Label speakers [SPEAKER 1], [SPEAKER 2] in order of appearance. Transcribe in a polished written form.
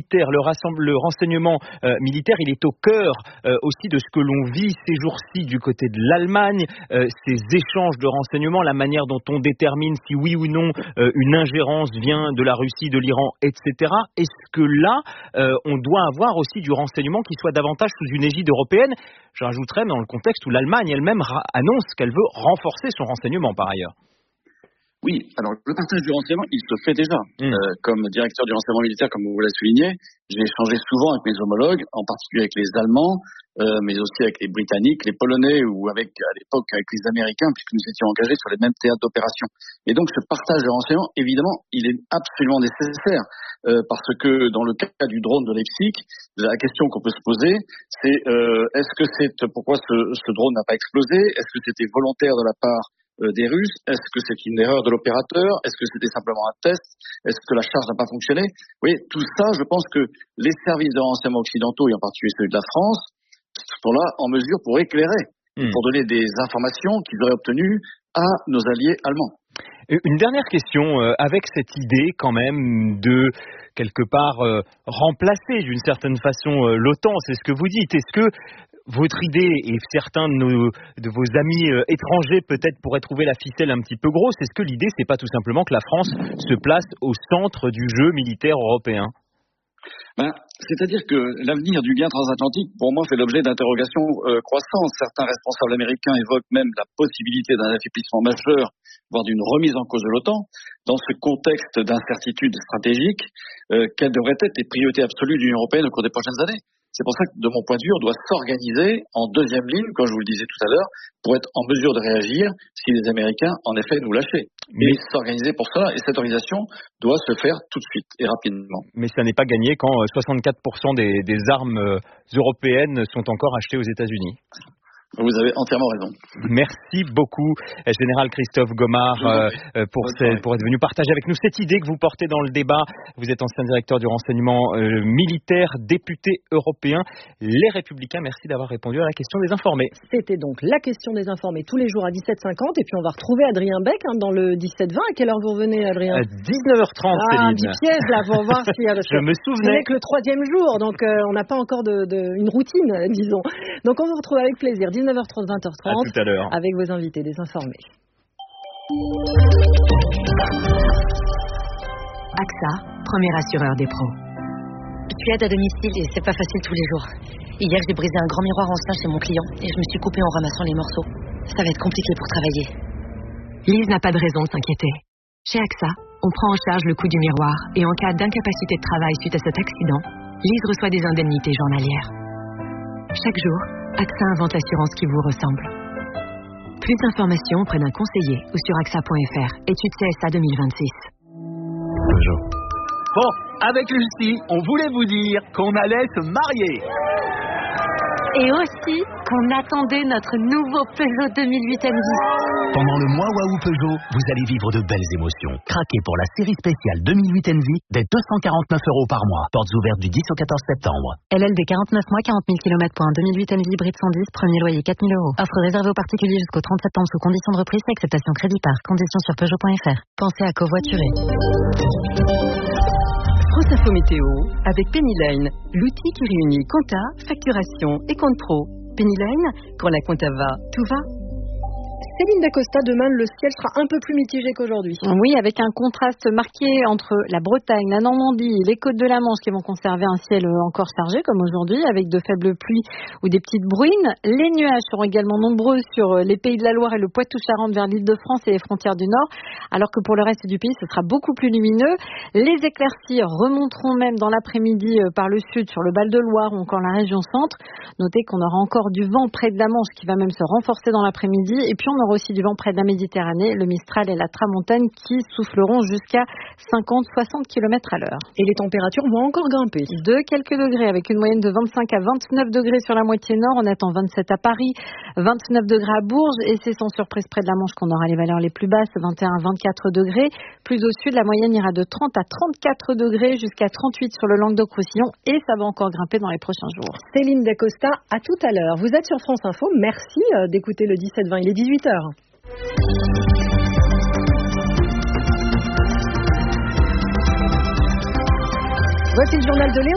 [SPEAKER 1] militaire, le renseignement militaire, il est au cœur aussi de ce que l'on vit ces jours-ci du côté de l'Allemagne, ces échanges de renseignements, la manière dont on détermine si oui ou non une ingérence vient de la Russie, de l'Iran, etc. Est-ce que là, on doit avoir aussi du renseignement qui soit davantage sous une égide européenne? Je rajouterais dans le contexte où l'Allemagne elle-même annonce qu'elle veut renforcer son renseignement par ailleurs.
[SPEAKER 2] Oui, alors le partage du renseignement, il se fait déjà. Comme directeur du renseignement militaire, comme vous l'avez souligné, j'ai échangé souvent avec mes homologues, en particulier avec les Allemands, mais aussi avec les Britanniques, les Polonais ou à l'époque avec les Américains, puisque nous étions engagés sur les mêmes théâtres d'opération. Et donc ce partage de renseignement, évidemment, il est absolument nécessaire, parce que dans le cas du drone de Leipzig, la question qu'on peut se poser, c'est pourquoi ce drone n'a pas explosé? Est-ce que c'était volontaire de la part des Russes? Est-ce que c'est une erreur de l'opérateur? Est-ce que c'était simplement un test? Est-ce que la charge n'a pas fonctionné? Vous voyez, tout ça, je pense que les services de renseignement occidentaux, et en particulier celui de la France, sont là en mesure pour éclairer, pour donner des informations qu'ils auraient obtenues à nos alliés allemands.
[SPEAKER 1] Une dernière question, avec cette idée quand même de quelque part remplacer d'une certaine façon l'OTAN, c'est ce que vous dites. Est-ce que votre idée, et certains de vos amis étrangers peut-être pourraient trouver la ficelle un petit peu grosse, est-ce que l'idée c'est pas tout simplement que la France se place au centre du jeu militaire européen?
[SPEAKER 2] C'est-à-dire que l'avenir du lien transatlantique, pour moi, fait l'objet d'interrogations croissantes. Certains responsables américains évoquent même la possibilité d'un affaiblissement majeur, voire d'une remise en cause de l'OTAN. Dans ce contexte d'incertitude stratégique, quelles devraient être les priorités absolues de l'Union européenne au cours des prochaines années? C'est pour ça que, de mon point de vue, on doit s'organiser en deuxième ligne, comme je vous le disais tout à l'heure, pour être en mesure de réagir si les Américains, en effet, nous lâchaient. Mais s'organiser pour cela, et cette organisation doit se faire tout de suite et rapidement.
[SPEAKER 1] Mais ça n'est pas gagné quand 64% des armes européennes sont encore achetées aux États-Unis.
[SPEAKER 2] Vous avez entièrement raison.
[SPEAKER 1] Merci beaucoup, Général Christophe Gomard, pour être venu partager avec nous cette idée que vous portez dans le débat. Vous êtes ancien directeur du renseignement militaire, député européen. Les Républicains, merci d'avoir répondu à la question des informés.
[SPEAKER 3] C'était donc la question des informés tous les jours à 17h50. Et puis on va retrouver Adrien Beck dans le 17-20. À quelle heure vous revenez, Adrien?
[SPEAKER 1] À 19h30,
[SPEAKER 3] Céline. Un petit piège là pour voir si...
[SPEAKER 1] Je me souvenais.
[SPEAKER 3] C'est que le 3e jour, donc on n'a pas encore une routine, disons. Donc on vous retrouve avec plaisir. 19h30, 20h30,
[SPEAKER 1] à tout à l'heure,
[SPEAKER 3] avec vos invités désinformés.
[SPEAKER 4] AXA, premier assureur des pros.
[SPEAKER 5] Je suis aide à domicile et c'est pas facile tous les jours. Hier, j'ai brisé un grand miroir ancien chez mon client et je me suis coupée en ramassant les morceaux. Ça va être compliqué pour travailler.
[SPEAKER 4] Lise n'a pas de raison de s'inquiéter. Chez AXA, on prend en charge le coût du miroir et en cas d'incapacité de travail suite à cet accident, Lise reçoit des indemnités journalières. Chaque jour, AXA invente l'assurance qui vous ressemble. Plus d'informations auprès d'un conseiller ou sur AXA.fr. Étude CSA 2026.
[SPEAKER 6] Bonjour. Bon, avec Lucie, on voulait vous dire qu'on allait se marier.
[SPEAKER 5] Et aussi qu'on attendait notre nouveau Peugeot 2008 MV.
[SPEAKER 6] Pendant le mois Waouh Peugeot, vous allez vivre de belles émotions. Craquez pour la série spéciale 2008 MV dès 249 € par mois. Portes ouvertes du 10 au 14 septembre.
[SPEAKER 4] LLD 49 mois, 40 000 km pour un 2008 MV hybride 110, premier loyer 4 000 €. Offre réservée aux particuliers jusqu'au 30 septembre sous conditions de reprise, acceptation crédit par. Conditions sur Peugeot.fr. Pensez à covoiturer.
[SPEAKER 3] France Info Météo avec Pennyline, l'outil qui réunit compta, facturation et compte pro. Pennyline, quand la compta va, tout va. Céline Dacosta, demain, le ciel sera un peu plus mitigé qu'aujourd'hui.
[SPEAKER 7] Oui, avec un contraste marqué entre la Bretagne, la Normandie, les côtes de la Manche qui vont conserver un ciel encore chargé comme aujourd'hui, avec de faibles pluies ou des petites bruines. Les nuages seront également nombreux sur les Pays de la Loire et le Poitou-Charentes vers l'Île-de-France et les frontières du Nord, alors que pour le reste du pays, ce sera beaucoup plus lumineux. Les éclaircies remonteront même dans l'après-midi par le sud sur le Val-de-Loire ou encore la région centre. Notez qu'on aura encore du vent près de la Manche qui va même se renforcer dans l'après-midi, et puis on aura aussi du vent près de la Méditerranée, le Mistral et la Tramontane qui souffleront jusqu'à 50-60 km à l'heure.
[SPEAKER 3] Et les températures vont encore grimper.
[SPEAKER 7] De quelques degrés, avec une moyenne de 25 à 29 degrés sur la moitié nord. On attend 27 à Paris, 29 degrés à Bourges, et c'est sans surprise près de la Manche qu'on aura les valeurs les plus basses, 21 à 24 degrés. Plus au sud, la moyenne ira de 30 à 34 degrés jusqu'à 38 sur le Languedoc-Roussillon, et ça va encore grimper dans les prochains jours.
[SPEAKER 3] Céline Dacosta, à tout à l'heure. Vous êtes sur France Info, merci d'écouter le 17-20, il est 18h. Voici le journal de Léon.